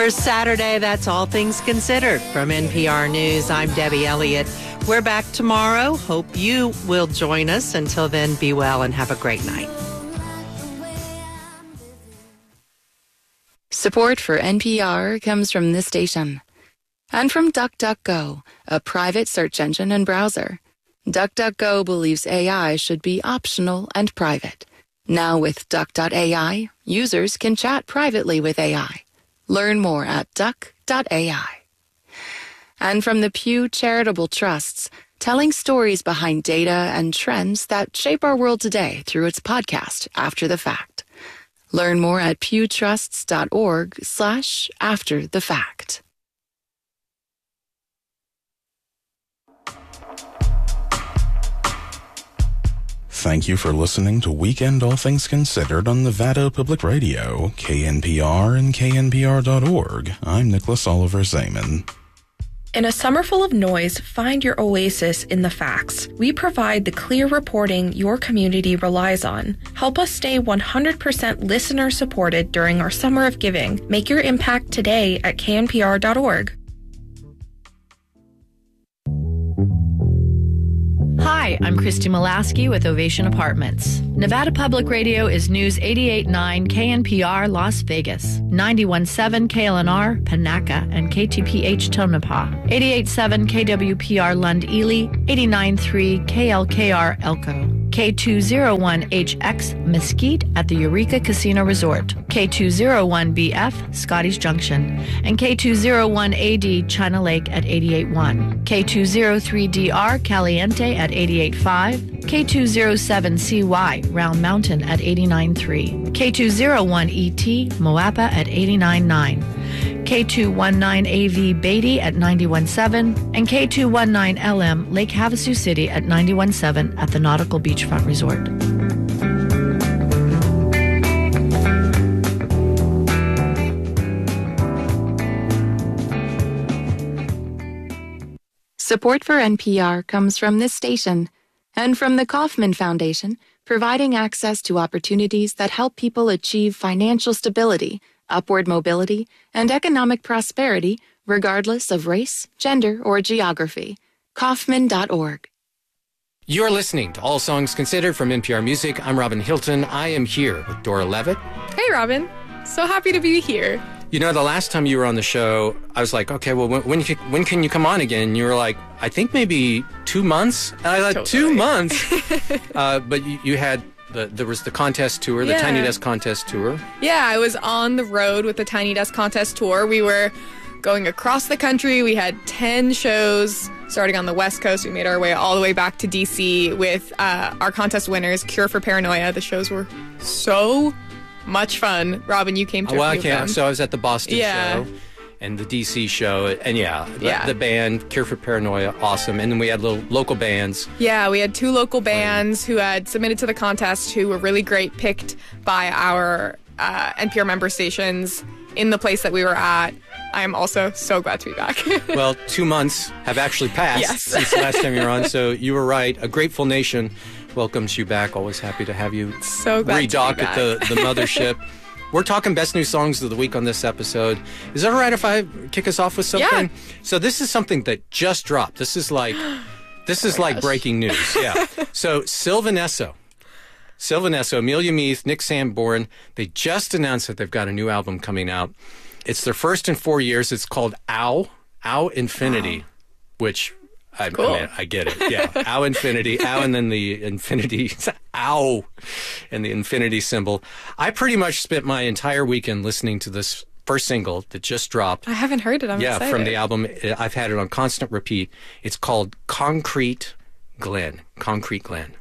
For Saturday, that's All Things Considered. From NPR News, I'm Debbie Elliott. We're back tomorrow. Hope you will join us. Until then, be well and have a great night. Support for NPR comes from this station and from DuckDuckGo, a private search engine and browser. DuckDuckGo believes AI should be optional and private. Now with Duck.ai, users can chat privately with AI. Learn more at duck.ai. And from the Pew Charitable Trusts, telling stories behind data and trends that shape our world today through its podcast, After the Fact. Learn more at pewtrusts.org/afterthefact. Thank you for listening to Weekend All Things Considered on Nevada Public Radio, KNPR and KNPR.org. I'm Nicholas Oliver Zaman. In a summer full of noise, find your oasis in the facts. We provide the clear reporting your community relies on. Help us stay 100% listener-supported during our Summer of Giving. Make your impact today at knpr.org. Hi, I'm Christy Molaski with Ovation Apartments. Nevada Public Radio is News 88.9 KNPR Las Vegas, 91.7 KLNR Panaca and KTPH Tonopah, 88.7 KWPR Lund Ely, 89.3 KLKR Elko, K201HX Mesquite at the Eureka Casino Resort, K201BF Scotty's Junction, and K201AD China Lake at 88.1, K203DR Caliente at 88.5, K207CY Round Mountain at 89.3, K201ET Moapa at 89.9, K219AV Beatty at 91.7, and K219LM Lake Havasu City at 91.7 at the Nautical Beachfront Resort. Support for NPR comes from this station and from the Kauffman Foundation, providing access to opportunities that help people achieve financial stability, upward mobility, and economic prosperity regardless of race, gender, or geography. Kauffman.org. You're listening to All Songs Considered from NPR Music. I'm Robin Hilton. I am here with Dora Levitt. Hey, Robin. So happy to be here. You know, the last time you were on the show, I was like, okay, well, when can you come on again? And you were like, I think maybe 2 months. And I thought, totally. 2 months? But you had, there was the contest tour, the Tiny Desk contest tour. Yeah, I was on the road with the Tiny Desk contest tour. We were going across the country. We had 10 shows starting on the West Coast. We made our way all the way back to D.C. with our contest winners, Cure for Paranoia. The shows were so much fun. Robin, you came to a few of them. So I was at the Boston show and the DC show, and the band Cure for Paranoia, awesome. And then we had little local bands. Yeah, we had 2 local bands who had submitted to the contest who were really great, picked by our NPR member stations in the place that we were at. I am also so glad to be back. Well, 2 months have actually passed since the last time you were on, so you were right. A Grateful Nation welcomes you back. Always happy to have you so glad redock at the mothership. We're talking best new songs of the week on this episode. Is it all right if I kick us off with something? Yeah. So this is something that just dropped. This is like breaking news. Yeah. So Sylvanesso, Amelia Meath, Nick Sanborn, they just announced that they've got a new album coming out. It's their first in 4 years. It's called Ow Infinity, which cool. I get it. Yeah. Ow Infinity. Ow and then the infinity. Ow. And the infinity symbol. I pretty much spent my entire weekend listening to this first single that just dropped. I haven't heard it. I'm excited. Yeah, from the album. I've had it on constant repeat. It's called Concrete Glen. Concrete Glen.